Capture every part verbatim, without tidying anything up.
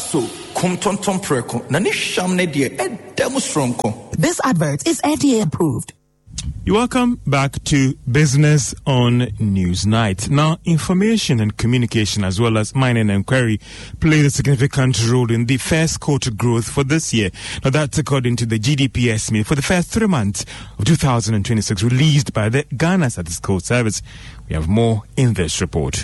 so kumtonton preko na ni shamne die edem stronko. This advert is F D A approved. You're welcome back to Business on Newsnight. Now, information and communication as well as mining and quarry played a significant role in the first quarter growth for this year. Now, that's according to the G D P estimate for the first three months of two thousand twenty-six released by the Ghana Statistical Service. We have more in this report.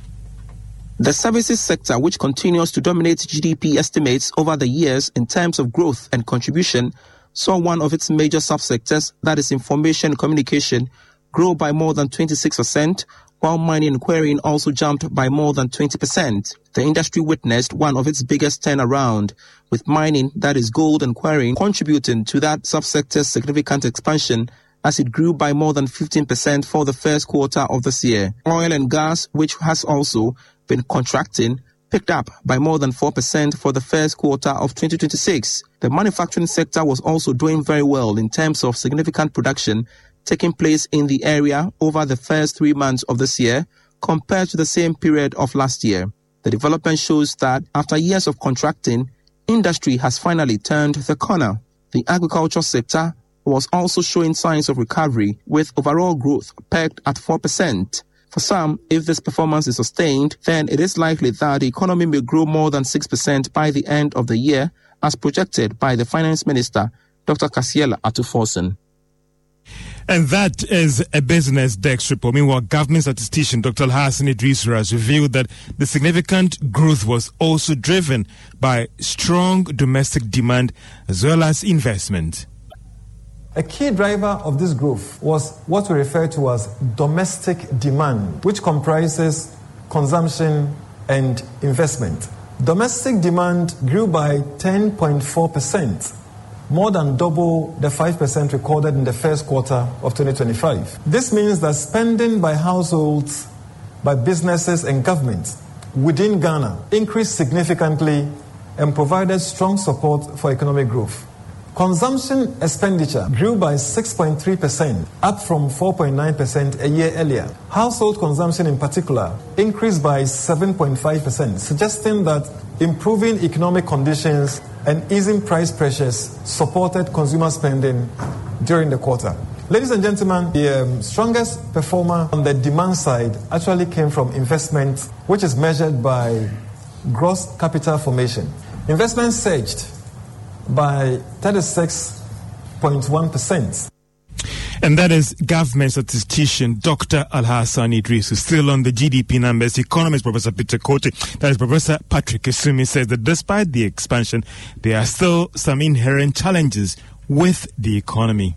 The services sector, which continues to dominate G D P estimates over the years in terms of growth and contribution, saw one of its major subsectors, that is information communication, grow by more than twenty-six percent, while mining and quarrying also jumped by more than twenty percent. The industry witnessed one of its biggest turnaround, with mining, that is gold and quarrying, contributing to that subsector's significant expansion as it grew by more than fifteen percent for the first quarter of this year. Oil and gas, which has also been contracting, picked up by more than four percent for the first quarter of twenty twenty-six. The manufacturing sector was also doing very well in terms of significant production taking place in the area over the first three months of this year compared to the same period of last year. The development shows that after years of contracting, industry has finally turned the corner. The agriculture sector was also showing signs of recovery, with overall growth pegged at four percent. For some, if this performance is sustained, then it is likely that the economy may grow more than six percent by the end of the year, as projected by the Finance Minister, Doctor Kasiela Atuforsen. And that is a business desk report. Meanwhile, government statistician Doctor Alhassan Idrisu has revealed that the significant growth was also driven by strong domestic demand as well as investment. A key driver of this growth was what we refer to as domestic demand, which comprises consumption and investment. Domestic demand grew by ten point four percent, more than double the five percent recorded in the first quarter of twenty twenty-five. This means that spending by households, by businesses and governments within Ghana increased significantly and provided strong support for economic growth. Consumption expenditure grew by six point three percent, up from four point nine percent a year earlier. Household consumption in particular increased by seven point five percent, suggesting that improving economic conditions and easing price pressures supported consumer spending during the quarter. Ladies and gentlemen, the um, strongest performer on the demand side actually came from investment, which is measured by gross capital formation. Investment surged by thirty-six point one percent. And that is government statistician Doctor Alhassan Idrisu. Still on the G D P numbers, economist Professor Peter Kote, that is Professor Patrick Esumi, says that despite the expansion, there are still some inherent challenges with the economy.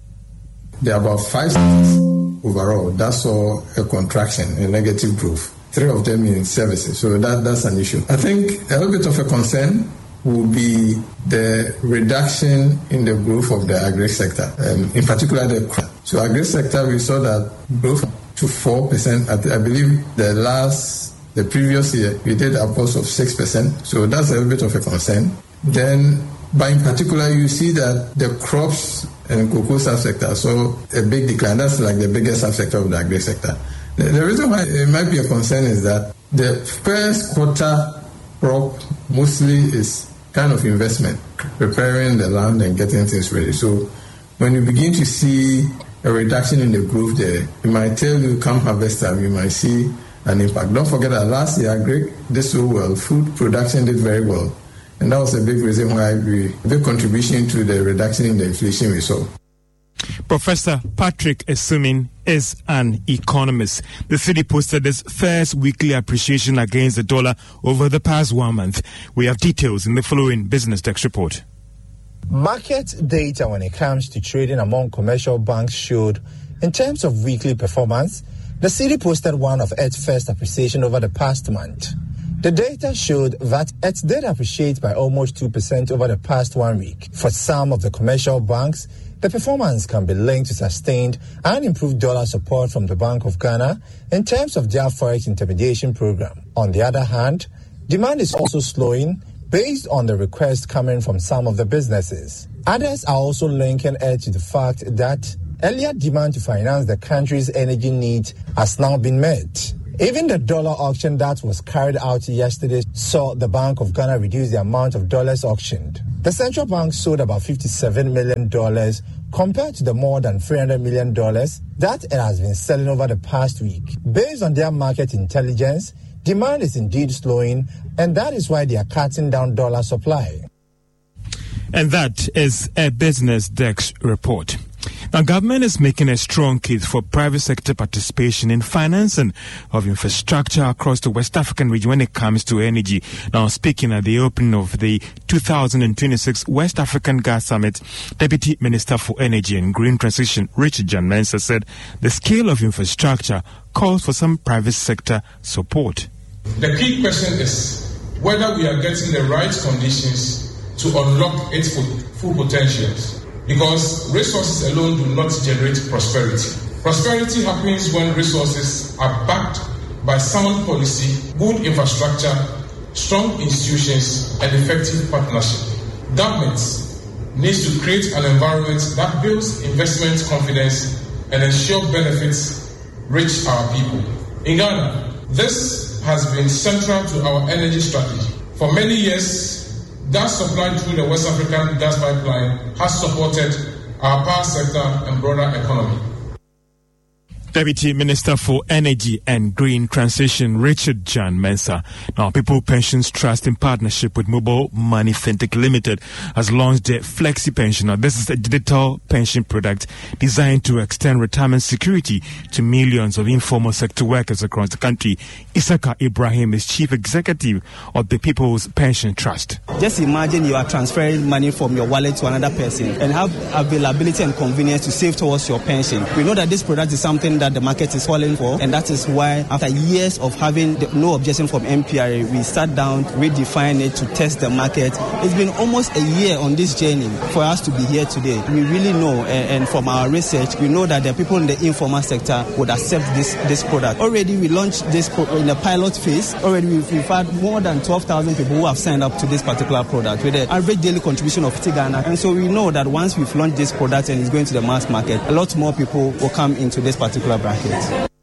There are about five states overall that saw a contraction, a negative growth. Three of them in services, so that, that's an issue. I think a little bit of a concern will be the reduction in the growth of the agri sector, um, in particular the crop. So agri sector, we saw that growth to four percent. I believe the last, the previous year, we did a pulse of six percent. So that's a little bit of a concern. Then, but in particular, you see that the crops and cocoa subsector saw a big decline. That's like the biggest subsector of the agri sector. The, the reason why it might be a concern is that the first quarter crop mostly is kind of investment, preparing the land and getting things ready. So when you begin to see a reduction in the growth there, it might tell you come harvest time, you might see an impact. Don't forget that last year, agri did so well, food production did very well. And that was a big reason why we, big contribution to the reduction in the inflation we saw. Professor Patrick Esumi is an economist. The city posted its first weekly appreciation against the dollar over the past one month. We have details in the following Business Desk report. Market data when it comes to trading among commercial banks showed, in terms of weekly performance, the city posted one of its first appreciation over the past month. The data showed that it did appreciate by almost two percent over the past one week. For some of the commercial banks, the performance can be linked to sustained and improved dollar support from the Bank of Ghana in terms of their forex intermediation program. On the other hand, demand is also slowing based on the request coming from some of the businesses. Others are also linking it to the fact that earlier demand to finance the country's energy needs has now been met. Even the dollar auction that was carried out yesterday saw the Bank of Ghana reduce the amount of dollars auctioned. The central bank sold about fifty-seven million dollars compared to the more than three hundred million dollars that it has been selling over the past week. Based on their market intelligence, demand is indeed slowing, and that is why they are cutting down dollar supply. And that is a Business Desk report. Now, government is making a strong case for private sector participation in financing of infrastructure across the West African region when it comes to energy. Now, speaking at the opening of the two thousand twenty-six West African Gas Summit, Deputy Minister for Energy and Green Transition, Richard John Mensah, said the scale of infrastructure calls for some private sector support. The key question is whether we are getting the right conditions to unlock its full, full potentials. Because resources alone do not generate prosperity. Prosperity happens when resources are backed by sound policy, good infrastructure, strong institutions, and effective partnership. Governments need to create an environment that builds investment confidence and ensure benefits reach our people. In Ghana, this has been central to our energy strategy. For many years, gas supplied through the West African gas pipeline has supported our power sector and broader economy. Deputy Minister for Energy and Green Transition, Richard John Mensah. Now, People Pensions Trust, in partnership with Mobile Money Fintech Limited, has launched the Flexi Pension. Now, this is a digital pension product designed to extend retirement security to millions of informal sector workers across the country. Isaka Ibrahim is Chief Executive of the People's Pension Trust. Just imagine you are transferring money from your wallet to another person and have availability and convenience to save towards your pension. We know that this product is something that the market is calling for, and that is why after years of having the, no objection from M P R A, we sat down, redefined it to test the market. It's been almost a year on this journey for us to be here today. We really know, and, and from our research, we know that the people in the informal sector would accept this, this product. Already we launched this pro- in the pilot phase. Already we've, we've had more than twelve thousand people who have signed up to this particular product with an average daily contribution of fifty Ghana. And so we know that once we've launched this product and it's going to the mass market, a lot more people will come into this particular bracket.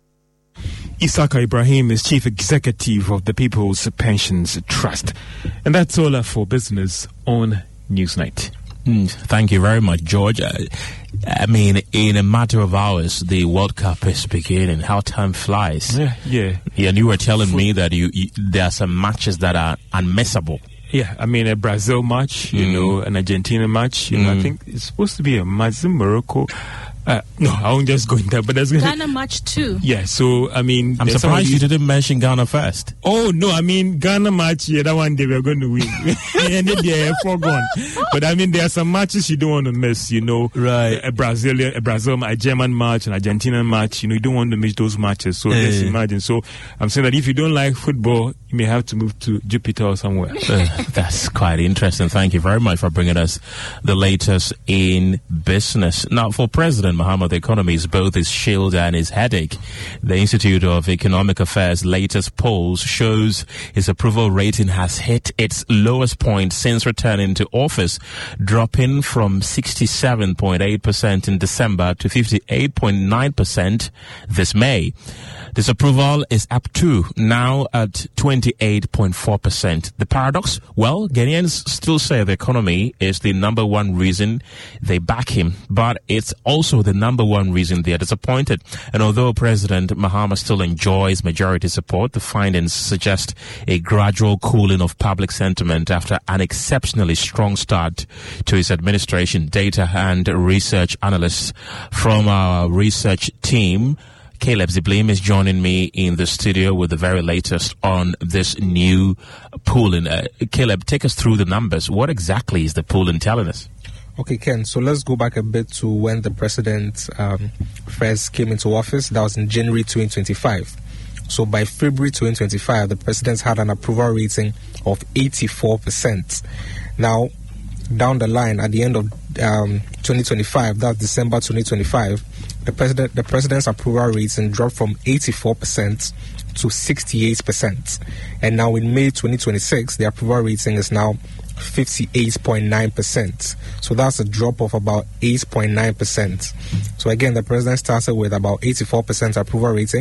Isaka Ibrahim is Chief Executive of the People's Pensions Trust. And that's all for business on Newsnight. Mm, thank you very much, George. Uh, I mean, in a matter of hours, the World Cup is beginning. How time flies. Yeah, yeah. yeah and you were telling me that you, you there are some matches that are unmissable. Yeah, I mean, a Brazil match, you mm. know, an Argentina match. You mm. know, I think it's supposed to be a match in Morocco. Uh, no, I won't just go in there. But there's Ghana match too. Yeah, so I mean, I'm surprised you didn't mention Ghana first. Oh no, I mean Ghana match. Yeah, that one day we're going to win, and then they're foregone. But I mean, there are some matches you don't want to miss. You know, right? A Brazilian, a Brazil, a German match, an Argentinian match. You know, you don't want to miss those matches. So uh, let's imagine. So I'm saying that if you don't like football, you may have to move to Jupiter or somewhere. Uh, that's quite interesting. Thank you very much for bringing us the latest in business. Now, for President Mahama, the economy is both his shield and his headache. The Institute of Economic Affairs' latest polls shows his approval rating has hit its lowest point since returning to office, dropping from sixty-seven point eight percent in December to fifty-eight point nine percent this May. Disapproval is up to now at twenty-eight point four percent. The paradox? Well, Ghanaians still say the economy is the number one reason they back him, but it's also the number one reason they are disappointed. And although President Mahama still enjoys majority support, the findings suggest a gradual cooling of public sentiment after an exceptionally strong start to his administration. Data and research analysts from our research team, Caleb Ziblim, is joining me in the studio with the very latest on this new polling. Uh, Caleb, take us through the numbers. What exactly is the polling telling us? Okay, Ken, so let's go back a bit to when the president um, first came into office. That was in January twenty twenty-five. So by February twenty twenty-five, the president had an approval rating of eighty-four percent. Now, down the line, at the end of um, twenty twenty-five, that's December twenty twenty-five, the president, the president's approval rating dropped from eighty-four percent to sixty-eight percent. And now in May twenty twenty-six, the approval rating is now fifty-eight point nine percent. So that's a drop of about eight point nine percent. So again, the president started with about eighty-four percent approval rating,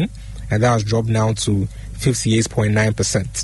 and that has dropped now to fifty-eight point nine percent.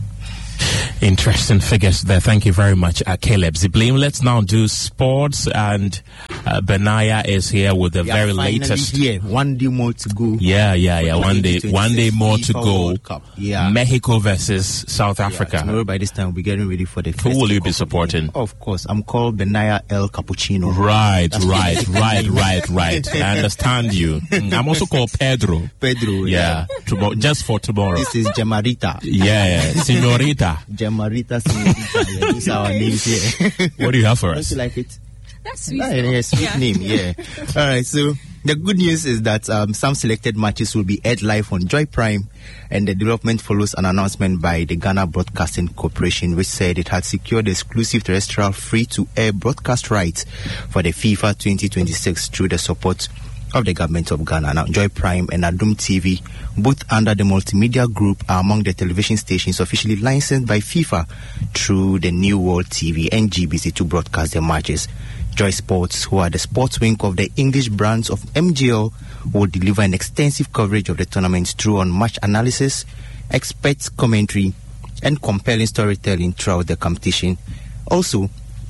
Interesting figures there. Thank you very much, uh, Caleb Ziblim. Let's now do sports, and uh, Benaya is here with the we very are latest. Here. One day more to go. Yeah, yeah, yeah. One day, one day more to go. Yeah. Mexico versus South Africa. Yeah, tomorrow by this time we'll be getting ready for the. Who will you be supporting? Of course, I'm called Benaya El Cappuccino. Right, right, right, right, right. I understand you. I'm also called Pedro. Pedro. Yeah, yeah. Tomorrow, just for tomorrow. This is Jamarita. Yeah, Senorita. Jamarita, Senorita. Yeah, these are our names here. What do you have for Don't us? you like it? That's sweet. Ah, yeah, sweet yeah. name, yeah. All right, so the good news is that um, some selected matches will be aired live on Joy Prime, and the development follows an announcement by the Ghana Broadcasting Corporation, which said it had secured exclusive terrestrial free-to-air broadcast rights for the FIFA twenty twenty-six through the support of the government of Ghana. Now, Joy Prime and Adum T V, both under the Multimedia Group, are among the television stations officially licensed by FIFA through the New World T V and G B C to broadcast their matches. Joy Sports, who are the sports wing of the English branch of M G L, will deliver an extensive coverage of the tournament through on match analysis, expert commentary, and compelling storytelling throughout the competition. Also,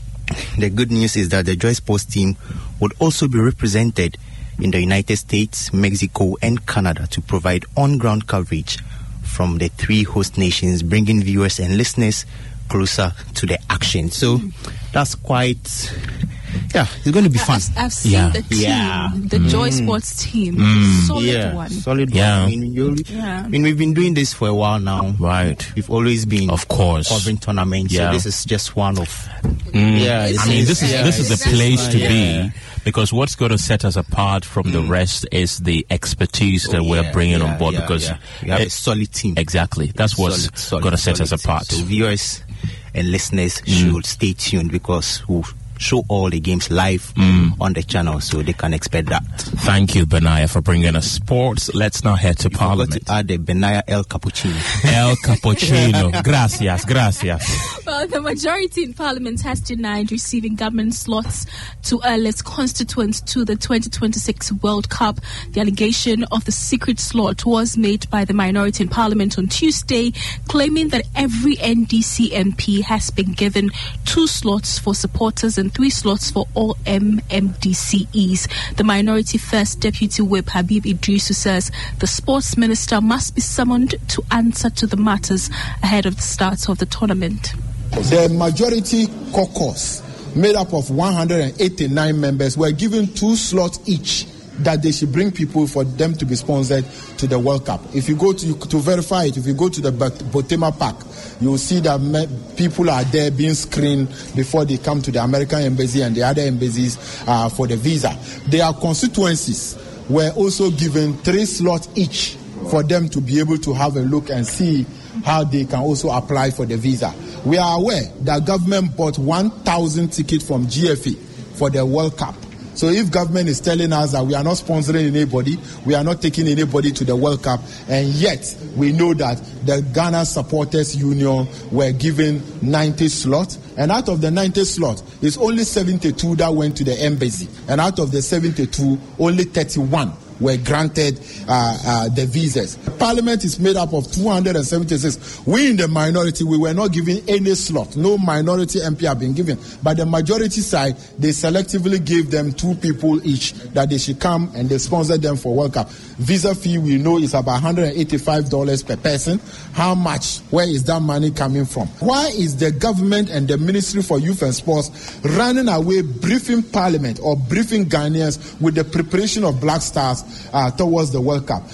the good news is that the Joy Sports team would also be represented in the United States, Mexico, and Canada to provide on-ground coverage from the three host nations, bringing viewers and listeners closer to the action. So that's quite, yeah, it's going to be fun. I've, I've seen Yeah. the team, Yeah. the Mm. Joy Sports team. Mm. Solid yeah, one. solid Yeah. one. I mean, you, Yeah. I mean, we've been doing this for a while now. Right. We've always been, Of course. covering tournaments. Yeah. So this is just one of. Mm. Yeah, I mean, this is yeah, this is the it's- place to yeah. be, because what's going to set us apart from the rest is the expertise that Oh, we're yeah, bringing yeah, on board. yeah, Because yeah. we have it- a solid team. exactly, that's what's Solid, solid, going to set us solid apart. team. So viewers and listeners should stay tuned, because we'll show all the games live on the channel, so they can expect that. Thank you, Benaya, for bringing us sports. Let's now head to You forgot Parliament. to add the Benaya El Cappuccino. El Cappuccino. Gracias, gracias. Well, the majority in Parliament has denied receiving government slots to elect constituents to the twenty twenty-six World Cup. The allegation of the secret slot was made by the minority in Parliament on Tuesday, claiming that every N D C M P has been given two slots for supporters and three slots for all M M D C Es. The minority First Deputy Whip Habib Idrisu says the sports minister must be summoned to answer to the matters ahead of the start of the tournament. The majority caucus, made up of one hundred eighty-nine members, were given two slots each that they should bring people for them to be sponsored to the World Cup. If you go to to verify it, if you go to the Botema Park, you will see that me, people are there being screened before they come to the American embassy and the other embassies uh, for the visa. Their constituencies were also given three slots each for them to be able to have a look and see how they can also apply for the visa. We are aware that government bought one thousand tickets from G F A for the World Cup. So if government is telling us that we are not sponsoring anybody, we are not taking anybody to the World Cup, and yet we know that the Ghana Supporters Union were given ninety slots, and out of the ninety slots, it's only seventy-two that went to the embassy, and out of the seventy-two, only thirty-one were granted uh, uh, the visas. Parliament is made up of two hundred seventy-six. We in the minority, we were not given any slot. No minority M P have been given. But the majority side, they selectively gave them two people each that they should come and they sponsored them for World Cup. Visa fee, we know, is about one hundred eighty-five dollars per person. How much? Where is that money coming from? Why is the government and the Ministry for Youth and Sports running away, briefing Parliament or briefing Ghanaians with the preparation of Black Stars Uh, towards the World Cup?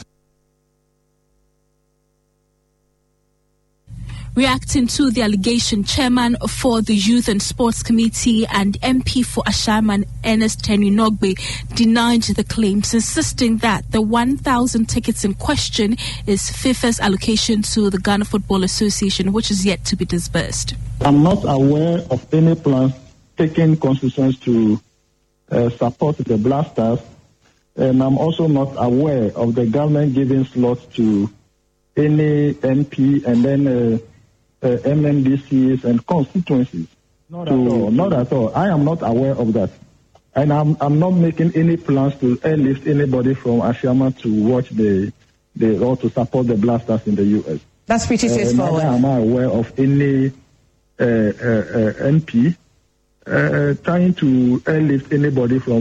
Reacting to the allegation, Chairman for the Youth and Sports Committee and M P for Ashaman, Ernest Henry Nogbe, denied the claims, insisting that the one thousand tickets in question is FIFA's allocation to the Ghana Football Association, which is yet to be disbursed. I'm not aware of any plans taking constituents to uh, support the Black Stars. And I'm also not aware of the government giving slots to any M P and then uh, uh, M M D Cs and constituencies. Not to, at all. Not at all. I am not aware of that. And I'm I'm not making any plans to airlift anybody from Ashama to watch the the or to support the Blasters in the U S. That's pretty straightforward. Uh, neither am I aware of any uh, uh, uh, M P uh, trying to airlift anybody from